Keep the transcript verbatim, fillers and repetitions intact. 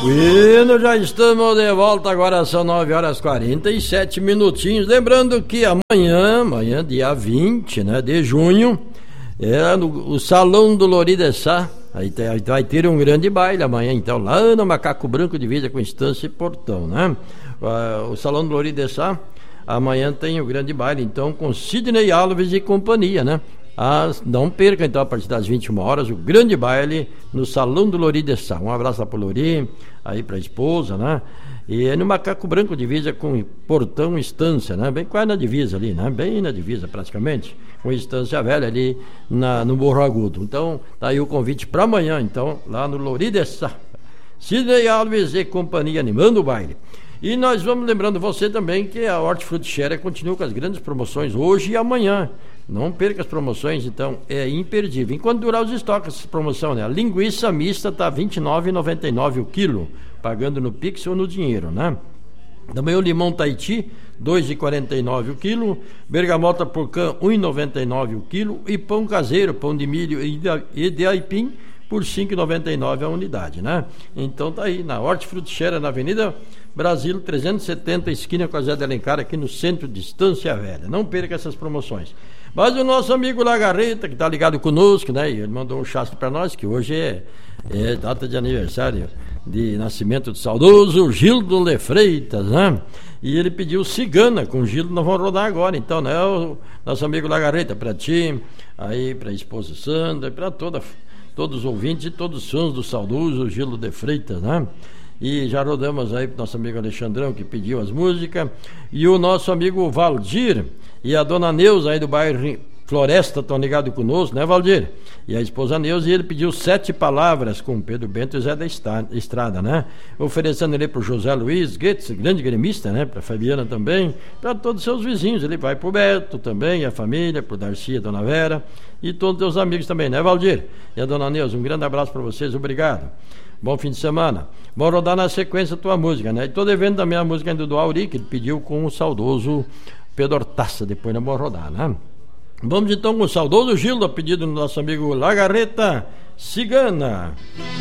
Bueno, já estamos de volta, agora são nove horas e quarenta e sete minutinhos. Lembrando que amanhã, amanhã dia vinte, né, de junho, é no o Salão do Lori de Sá. Aí, tem, aí vai ter um grande baile amanhã, então, lá no Macaco Branco, divisa com Estância e Portão, né? O Salão do Lori de Sá, amanhã tem o grande baile, então, com Sidney Alves e companhia, né? As, não perca, então, a partir das vinte e uma horas, o grande baile no Salão do Lori de Sá. Um abraço lá pro Lori, aí pra esposa, né? E é no Macaco Branco, divisa com Portão Estância, né? Bem quase na divisa ali, né? Bem na divisa, praticamente, com Estância Velha ali na, no Morro Agudo. Então, tá aí o convite para amanhã, então, lá no Lori de Sá. Sidney Alves e companhia animando o baile. E nós vamos lembrando você também que a Hortifruti Xera continua com as grandes promoções hoje e amanhã. Não perca as promoções, então é imperdível. Enquanto durar os estoques, essa promoção, né? A linguiça mista está vinte e nove reais e noventa e nove centavos o quilo, pagando no Pix ou no dinheiro, né? Também o limão Tahiti, dois reais e quarenta e nove centavos o quilo, bergamota porcã, um real e noventa e nove centavos o quilo, e pão caseiro, pão de milho e de aipim, por cinco reais e noventa e nove centavos a unidade, né? Então tá aí, na Hortifruti Xera, na Avenida Brasil trezentos e setenta, esquina com a Zé de Alencar, aqui no centro de Estância Velha. Não perca essas promoções. Mas o nosso amigo Lagarreta, que está ligado conosco, né? E ele mandou um chasque para nós, que hoje é, é data de aniversário de nascimento do saudoso Gildo de Freitas, né? E ele pediu Cigana, com o Gildo nós vamos rodar agora. Então, né? O nosso amigo Lagarreta, para ti, aí para a esposa Sandra, para toda, todos os ouvintes e todos os fãs do saudoso Gildo de Freitas, né? E já rodamos aí pro nosso amigo Alexandrão, que pediu as músicas, e o nosso amigo Valdir e a dona Neuza aí do bairro Floresta estão ligados conosco, né, Valdir? E a esposa Neuza, e ele pediu Sete Palavras com Pedro Bento e Zé da Estrada, né? Oferecendo ele pro José Luiz Goetz, grande gremista, né? Pra Fabiana também, para todos os seus vizinhos. Ele vai pro Beto também, a família, pro Darcy, a dona Vera e todos os teus amigos também, né, Valdir? E a dona Neuza, um grande abraço para vocês, obrigado. Bom fim de semana. Vamos rodar na sequência a tua música, né? E tô devendo também a música do Auri, que ele pediu com o saudoso Pedro Hortaça, depois nós vamos rodar, né? Vamos então com o saudoso Gildo, a pedido do nosso amigo Lagarreta, Cigana.